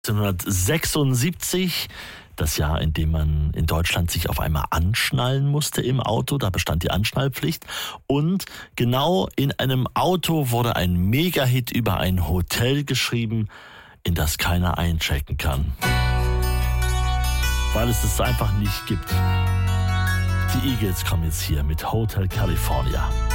1976, das Jahr, in dem man in Deutschland sich auf einmal anschnallen musste im Auto, da bestand die Anschnallpflicht. Und genau in einem Auto wurde ein Mega-Hit über ein Hotel geschrieben, in das keiner einchecken kann. Weil es einfach nicht gibt. Die Eagles kommen jetzt hier mit Hotel California.